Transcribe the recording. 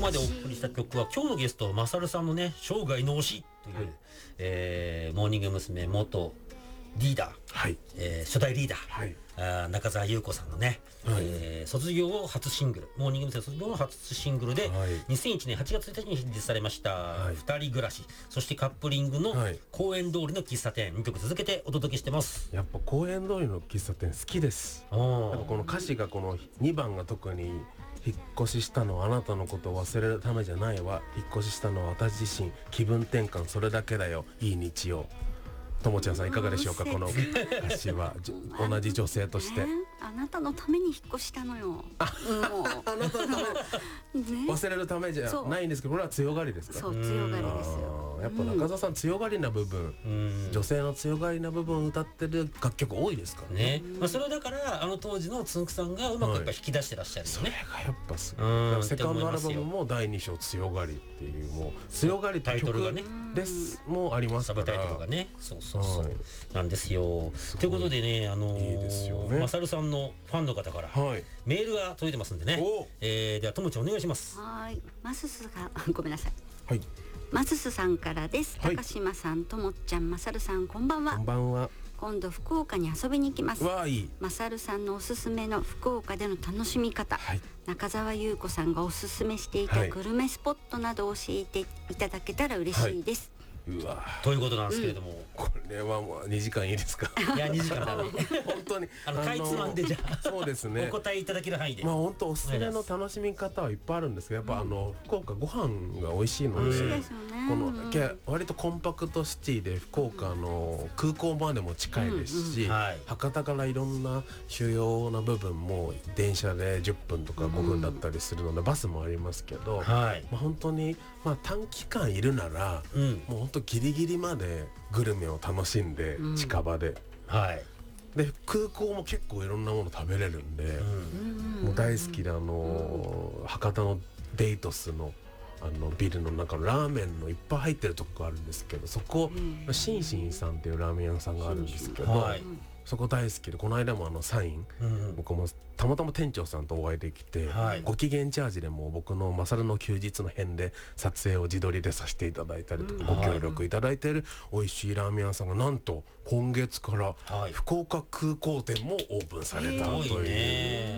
までお送りした曲は今日のゲストマサルさんのね生涯の推しという、モーニング娘。元リーダー、 はい初代リーダー、 はい、 中澤裕子さんのね、 はい、 卒業初シングルモーニング娘。卒業の初シングルで、 はい、 2001年8月1日にリリースされました、 はい、 二人暮らし、そしてカップリングのはい、 公園通りの喫茶店、2曲続けてお届けしてます。 やっぱ公園通りの喫茶店好きです。やっぱこの歌詞がこの2番が特に引っ越ししたのはあなたのことを忘れるためじゃないわ、引っ越ししたのは私自身、気分転換それだけだよ、いい日曜。ともちゃんさんいかがでしょうか、この歌詞は同じ女性として、 あなたのために引っ越したのよ。もうあなたのため、ね、忘れるためじゃないんですけど、これは強がりですか。 そう、強がりですよ。 やっぱ中澤さん強がりな部分、女性の強がりな部分を歌ってる楽曲多いですからね。 それだから当時のつんくさんがうまくやっぱ引き出してらっしゃるよね、 それがやっぱすごい。セカンドアルバムも第2章強がりっていう、もう強がりって曲ですもありますから、 サブタイトルがね、そうなんですよ。ということでね、 いいですよね、 マサルさんのファンの方からメールが届いてますんでね、ではともちゃんお願いします。 はい、マススがごめんなさい、 はい、 マススさんからです。高島さん、ともちゃん、マサルさん、こんばんは。 こんばんは。 今度福岡に遊びに行きます。 わあ、いい。 マサルさんのおすすめの福岡での楽しみ方、 はい、 中澤裕子さんがおすすめしていたグルメスポットなどを教えていただけたら嬉しいです。 うわということなんですけれども、 これはもう2時間いいですか。 いや2時間だね本当にかいつまんでじゃあそうですね、 お答えいただける範囲で、 本当おすすめの楽しみ方はいっぱいあるんですけど、やっぱ福岡ご飯が美味しいので、この割とコンパクトシティで福岡の空港までも近いですし、博多からいろんな主要な部分も電車で10分とか5分だったりするので、バスもありますけど、本当に短期間いるなら、もう本当ギリギリまでグルメを楽しんで、近場で、で空港も結構いろんなもの食べれるんで、もう大好きで、博多のデイトスのビルの中のラーメンのいっぱい入ってるとこがあるんですけど、そこシンシンさんっていうラーメン屋さんがあるんですけど、そこ大好きで、この間もサイン、僕もたまたま店長さんとお会いできて、ご機嫌チャージでも僕のマサルの休日の編で撮影を自撮りでさせていただいたりとか、ご協力いただいている美味しいラーメン屋さんがなんと今月から福岡空港店もオープンされたという、